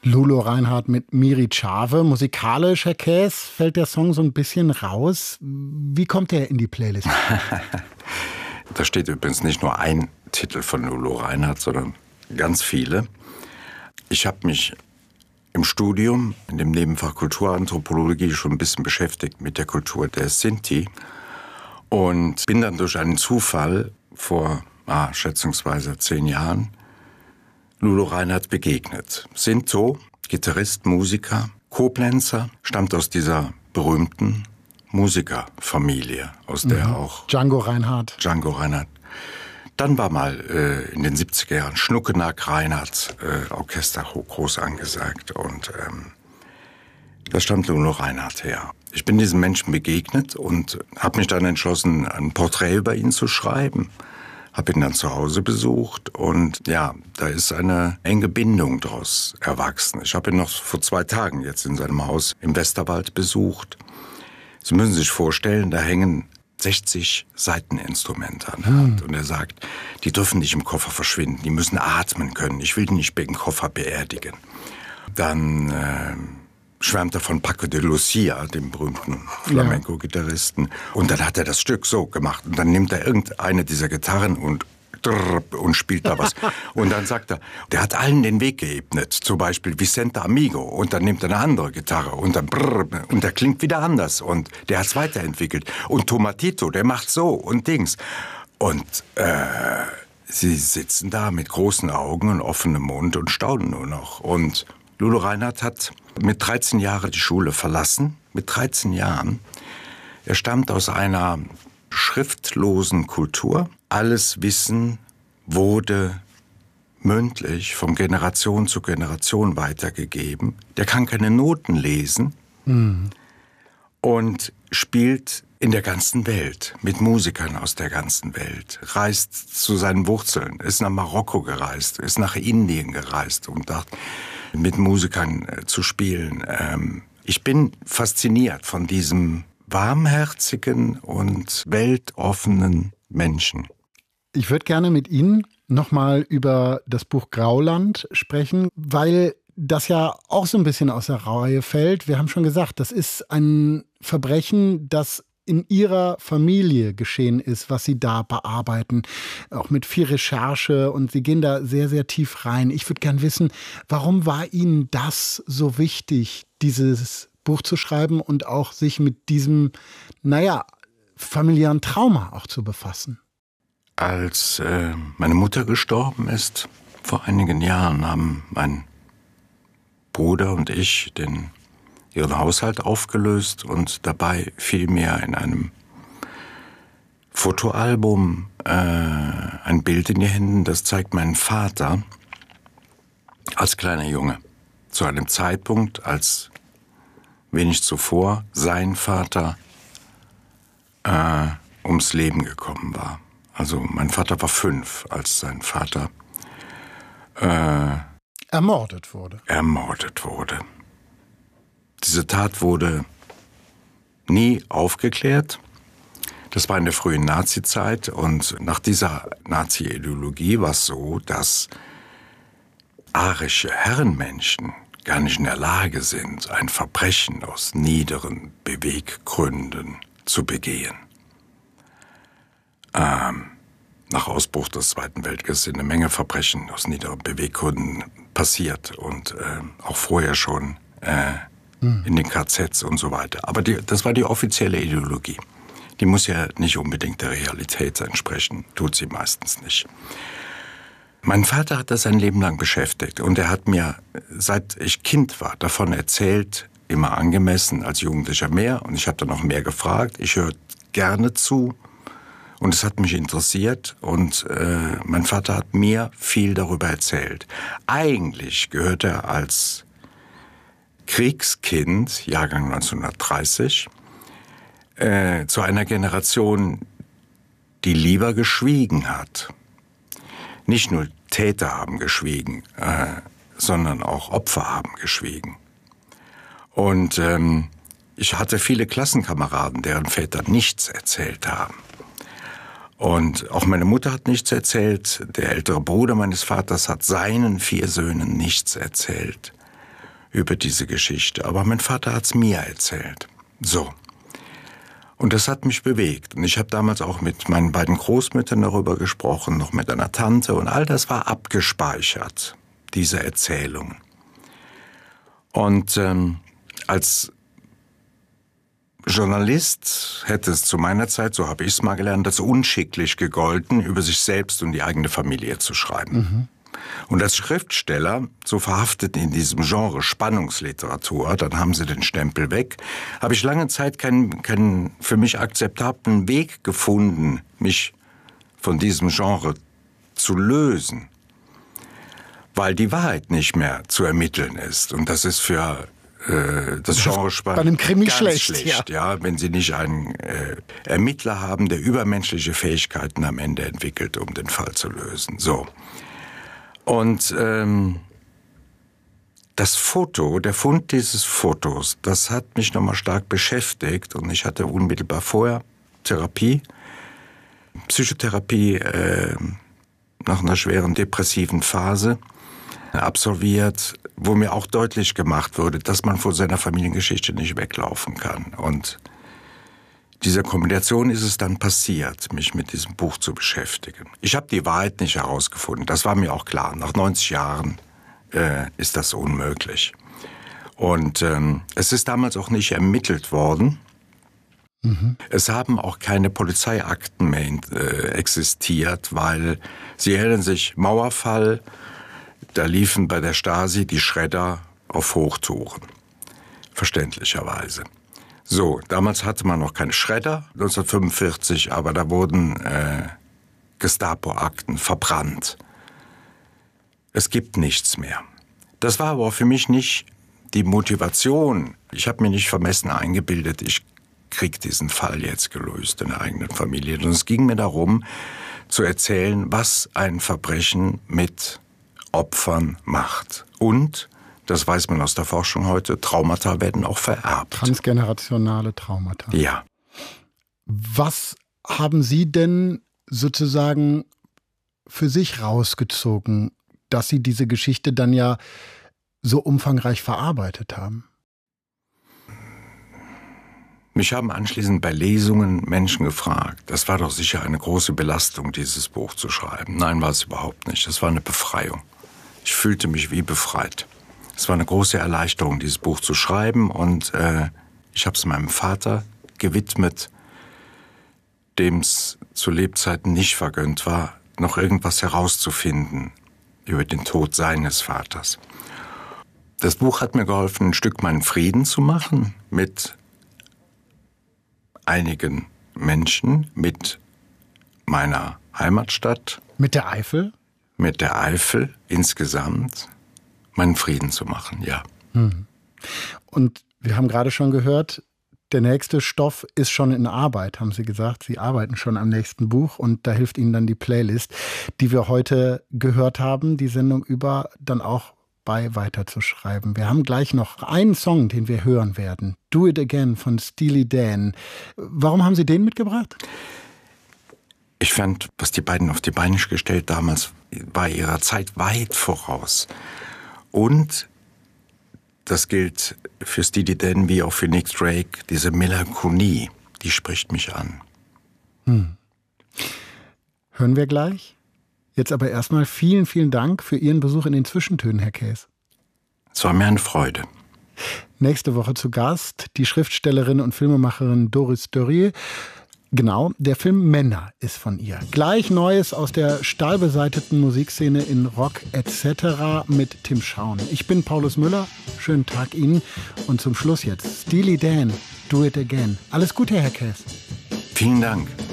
Lulu Reinhardt mit Miri Tschave. Musikalisch, Herr Käs, fällt der Song so ein bisschen raus. Wie kommt der in die Playlist? Da steht übrigens nicht nur ein Titel von Lulu Reinhardt, sondern ganz viele. Ich habe mich im Studium, in dem Nebenfach Kulturanthropologie, schon ein bisschen beschäftigt mit der Kultur der Sinti und bin dann durch einen Zufall vor schätzungsweise 10 Jahren Lulu Reinhardt begegnet. Sinto, Gitarrist, Musiker, Koblenzer, stammt aus dieser berühmten Musikerfamilie, aus der auch Django Reinhardt. Dann war mal in den 70er Jahren Schnuckenack Reinhardt Orchester groß angesagt und da stammt Lulu Reinhardt her. Ich bin diesem Menschen begegnet und habe mich dann entschlossen, ein Porträt über ihn zu schreiben. Habe ihn dann zu Hause besucht und ja, da ist eine enge Bindung daraus erwachsen. Ich habe ihn noch vor 2 Tagen jetzt in seinem Haus im Westerwald besucht. Sie müssen sich vorstellen, da hängen 60 Saiteninstrumente an der Hand. Und er sagt, die dürfen nicht im Koffer verschwinden, die müssen atmen können. Ich will die nicht im Koffer beerdigen. Dann schwärmt er von Paco de Lucia, dem berühmten Flamenco-Gitarristen. Und dann hat er das Stück so gemacht. Und dann nimmt er irgendeine dieser Gitarren und spielt da was. Und dann sagt er, der hat allen den Weg geebnet. Zum Beispiel Vicente Amigo. Und dann nimmt er eine andere Gitarre. Und dann und der klingt wieder anders. Und der hat es weiterentwickelt. Und Tomatito, der macht so und Dings. Und sie sitzen da mit großen Augen und offenem Mund und staunen nur noch. Und Lulu Reinhardt hat mit 13 Jahren die Schule verlassen. Mit 13 Jahren. Er stammt aus einer schriftlosen Kultur. Alles Wissen wurde mündlich von Generation zu Generation weitergegeben. Der kann keine Noten lesen und spielt in der ganzen Welt, mit Musikern aus der ganzen Welt, reist zu seinen Wurzeln, ist nach Marokko gereist, ist nach Indien gereist, um dort mit Musikern zu spielen. Ich bin fasziniert von diesem warmherzigen und weltoffenen Menschen. Ich würde gerne mit Ihnen nochmal über das Buch Grauland sprechen, weil das ja auch so ein bisschen aus der Reihe fällt. Wir haben schon gesagt, das ist ein Verbrechen, das in Ihrer Familie geschehen ist, was Sie da bearbeiten, auch mit viel Recherche, und Sie gehen da sehr, sehr tief rein. Ich würde gern wissen, warum war Ihnen das so wichtig, dieses Buch zu schreiben und auch sich mit diesem, familiären Trauma auch zu befassen? Als meine Mutter gestorben ist, vor einigen Jahren, haben mein Bruder und ich ihren Haushalt aufgelöst und dabei fiel mir in einem Fotoalbum ein Bild in die Hände, das zeigt meinen Vater als kleiner Junge. Zu einem Zeitpunkt, als wenig zuvor sein Vater ums Leben gekommen war. Also mein Vater war 5, als sein Vater ermordet wurde. Diese Tat wurde nie aufgeklärt. Das war in der frühen Nazi-Zeit und nach dieser Nazi-Ideologie war es so, dass arische Herrenmenschen gar nicht in der Lage sind, ein Verbrechen aus niederen Beweggründen zu begehen. Nach Ausbruch des Zweiten Weltkriegs sind eine Menge Verbrechen aus niederen Beweggründen passiert und auch vorher schon in den KZs und so weiter. Aber das war die offizielle Ideologie. Die muss ja nicht unbedingt der Realität entsprechen, tut sie meistens nicht. Mein Vater hat das sein Leben lang beschäftigt und er hat mir, seit ich Kind war, davon erzählt, immer angemessen, als Jugendlicher mehr, und ich habe dann noch mehr gefragt. Ich höre gerne zu und es hat mich interessiert und mein Vater hat mir viel darüber erzählt. Eigentlich gehört er als Kriegskind, Jahrgang 1930, zu einer Generation, die lieber geschwiegen hat. Nicht nur Täter haben geschwiegen, sondern auch Opfer haben geschwiegen. Und ich hatte viele Klassenkameraden, deren Väter nichts erzählt haben. Und auch meine Mutter hat nichts erzählt. Der ältere Bruder meines Vaters hat seinen 4 Söhnen nichts erzählt. über diese Geschichte. Aber mein Vater hat's mir erzählt. So. Und das hat mich bewegt. Und ich habe damals auch mit meinen beiden Großmüttern darüber gesprochen, noch mit einer Tante. Und all das war abgespeichert, diese Erzählung. Und als Journalist hätte es zu meiner Zeit, so habe ich es mal gelernt, als unschicklich gegolten, über sich selbst und die eigene Familie zu schreiben. Mhm. Und als Schriftsteller, so verhaftet in diesem Genre Spannungsliteratur, dann haben sie den Stempel weg, habe ich lange Zeit keinen für mich akzeptablen Weg gefunden, mich von diesem Genre zu lösen, weil die Wahrheit nicht mehr zu ermitteln ist. Und das ist für das Genre bei einem Krimi ganz schlecht, ja, wenn Sie nicht einen Ermittler haben, der übermenschliche Fähigkeiten am Ende entwickelt, um den Fall zu lösen. So. Und das Foto, der Fund dieses Fotos, das hat mich nochmal stark beschäftigt. Und ich hatte unmittelbar vorher Psychotherapie nach einer schweren depressiven Phase absolviert, wo mir auch deutlich gemacht wurde, dass man vor seiner Familiengeschichte nicht weglaufen kann. Und dieser Kombination ist es dann passiert, mich mit diesem Buch zu beschäftigen. Ich habe die Wahrheit nicht herausgefunden, das war mir auch klar. Nach 90 Jahren ist das unmöglich. Und es ist damals auch nicht ermittelt worden. Mhm. Es haben auch keine Polizeiakten mehr existiert, weil, Sie erinnern sich, Mauerfall, da liefen bei der Stasi die Schredder auf Hochtouren. Verständlicherweise. So, damals hatte man noch keine Schredder, 1945, aber da wurden Gestapo-Akten verbrannt. Es gibt nichts mehr. Das war aber für mich nicht die Motivation. Ich habe mir nicht vermessen eingebildet, ich krieg diesen Fall jetzt gelöst in der eigenen Familie. Und es ging mir darum, zu erzählen, was ein Verbrechen mit Opfern macht. Und, das weiß man aus der Forschung heute, Traumata werden auch vererbt. Transgenerationale Traumata. Ja. Was haben Sie denn sozusagen für sich rausgezogen, dass Sie diese Geschichte dann ja so umfangreich verarbeitet haben? Mich haben anschließend bei Lesungen Menschen gefragt, das war doch sicher eine große Belastung, dieses Buch zu schreiben. Nein, war es überhaupt nicht. Das war eine Befreiung. Ich fühlte mich wie befreit. Es war eine große Erleichterung, dieses Buch zu schreiben. Und ich habe es meinem Vater gewidmet, dem es zu Lebzeiten nicht vergönnt war, noch irgendwas herauszufinden über den Tod seines Vaters. Das Buch hat mir geholfen, ein Stück meinen Frieden zu machen mit einigen Menschen, mit meiner Heimatstadt. Mit der Eifel? Mit der Eifel insgesamt meinen Frieden zu machen, ja. Und wir haben gerade schon gehört, der nächste Stoff ist schon in Arbeit, haben Sie gesagt. Sie arbeiten schon am nächsten Buch und da hilft Ihnen dann die Playlist, die wir heute gehört haben, die Sendung über, dann auch bei weiterzuschreiben. Wir haben gleich noch einen Song, den wir hören werden. Do It Again von Steely Dan. Warum haben Sie den mitgebracht? Ich fand, was die beiden auf die Beine gestellt damals, war ihrer Zeit weit voraus. Und das gilt für Steely Dan wie auch für Nick Drake, diese Melancholie, die spricht mich an. Hören wir gleich. Jetzt aber erstmal vielen, vielen Dank für Ihren Besuch in den Zwischentönen, Herr Käs. Es war mir eine Freude. Nächste Woche zu Gast die Schriftstellerin und Filmemacherin Doris Dörrie. Genau, der Film Männer ist von ihr. Gleich Neues aus der stahlbeseiteten Musikszene in Rock etc. mit Tim Schauen. Ich bin Paulus Müller, schönen Tag Ihnen. Und zum Schluss jetzt Steely Dan, Do It Again. Alles Gute, Herr Käs. Vielen Dank.